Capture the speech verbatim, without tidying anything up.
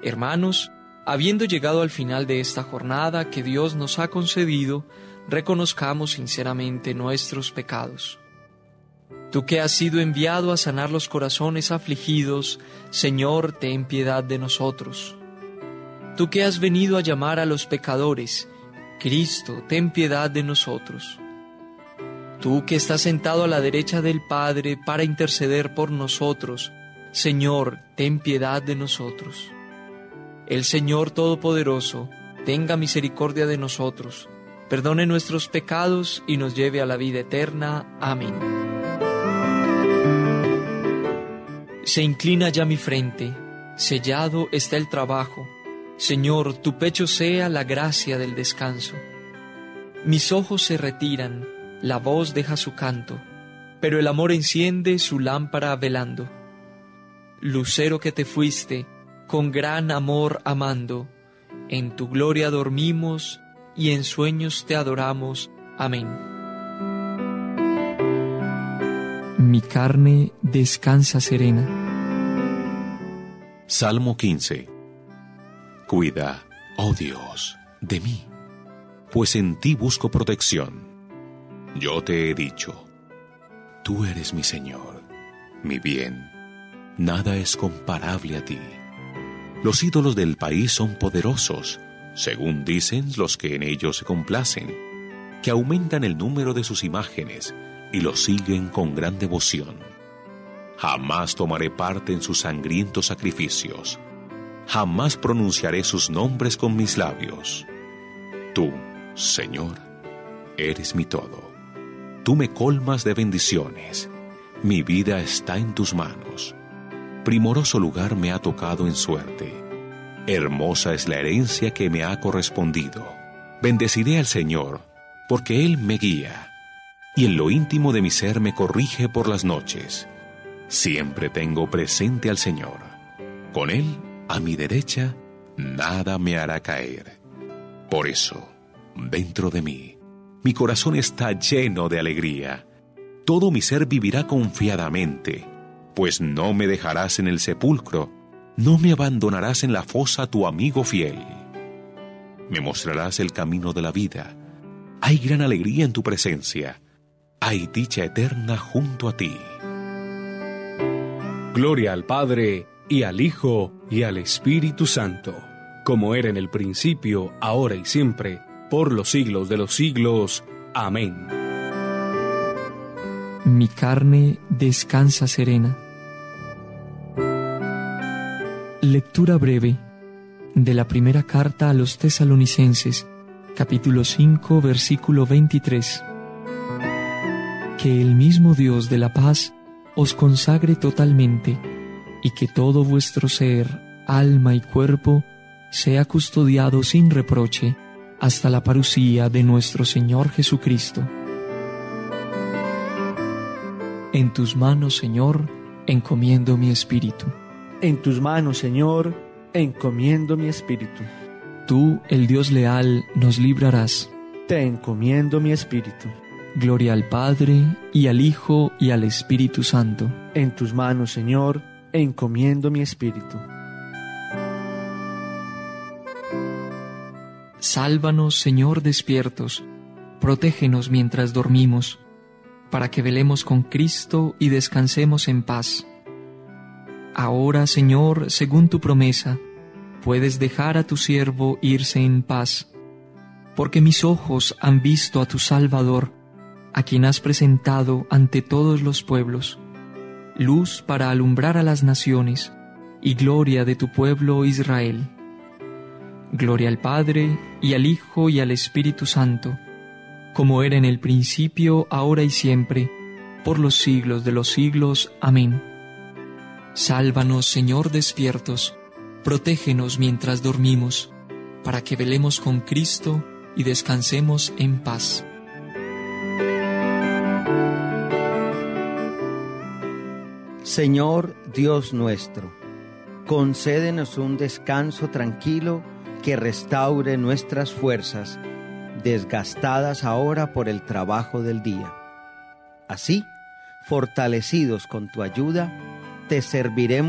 Hermanos, habiendo llegado al final de esta jornada que Dios nos ha concedido, reconozcamos sinceramente nuestros pecados. Tú que has sido enviado a sanar los corazones afligidos, Señor, ten piedad de nosotros. Tú que has venido a llamar a los pecadores, Cristo, ten piedad de nosotros. Tú que estás sentado a la derecha del Padre para interceder por nosotros, Señor, ten piedad de nosotros. El Señor Todopoderoso tenga misericordia de nosotros, perdone nuestros pecados y nos lleve a la vida eterna. Amén. Se inclina ya mi frente, sellado está el trabajo. Señor, tu pecho sea la gracia del descanso. Mis ojos se retiran, la voz deja su canto, pero el amor enciende su lámpara velando. Lucero que te fuiste, con gran amor amando, en tu gloria dormimos y en sueños te adoramos. Amén. Mi carne descansa serena. Salmo quince. Cuida, oh Dios, de mí, pues en ti busco protección. Yo te he dicho, tú eres mi Señor, mi bien, nada es comparable a ti. Los ídolos del país son poderosos, según dicen los que en ellos se complacen, que aumentan el número de sus imágenes y los siguen con gran devoción. Jamás tomaré parte en sus sangrientos sacrificios. Jamás pronunciaré sus nombres con mis labios. Tú, Señor, eres mi todo. Tú me colmas de bendiciones. Mi vida está en tus manos. Primoroso lugar me ha tocado en suerte. Hermosa es la herencia que me ha correspondido. Bendeciré al Señor, porque Él me guía, y en lo íntimo de mi ser me corrige por las noches. Siempre tengo presente al Señor. Con Él, a mi derecha, nada me hará caer. Por eso, dentro de mí, mi corazón está lleno de alegría. Todo mi ser vivirá confiadamente, pues no me dejarás en el sepulcro, no me abandonarás en la fosa, tu amigo fiel. Me mostrarás el camino de la vida. Hay gran alegría en tu presencia. Hay dicha eterna junto a ti. Gloria al Padre, y al Hijo, y al Espíritu Santo, como era en el principio, ahora y siempre, por los siglos de los siglos. Amén. Mi carne descansa serena. Lectura breve de la primera carta a los Tesalonicenses, capítulo cinco, versículo veintitrés. Que el mismo Dios de la paz os consagre totalmente, y que todo vuestro ser, alma y cuerpo sea custodiado sin reproche hasta la parucía de nuestro Señor Jesucristo. En tus manos, Señor, encomiendo mi espíritu. En tus manos, Señor, encomiendo mi espíritu. Tú, el Dios leal, nos librarás. Te encomiendo mi espíritu. Gloria al Padre, y al Hijo, y al Espíritu Santo. En tus manos, Señor, encomiendo mi espíritu. Sálvanos, Señor, despiertos, protégenos mientras dormimos, para que velemos con Cristo y descansemos en paz. Ahora, Señor, según tu promesa, puedes dejar a tu siervo irse en paz, porque mis ojos han visto a tu Salvador, a quien has presentado ante todos los pueblos, luz para alumbrar a las naciones y gloria de tu pueblo Israel. Gloria al Padre, y al Hijo, y al Espíritu Santo, como era en el principio, ahora y siempre, por los siglos de los siglos. Amén. Sálvanos, Señor, despiertos, protégenos mientras dormimos, para que velemos con Cristo y descansemos en paz. Señor Dios nuestro, concédenos un descanso tranquilo que restaure nuestras fuerzas, desgastadas ahora por el trabajo del día. Así, fortalecidos con tu ayuda, te serviremos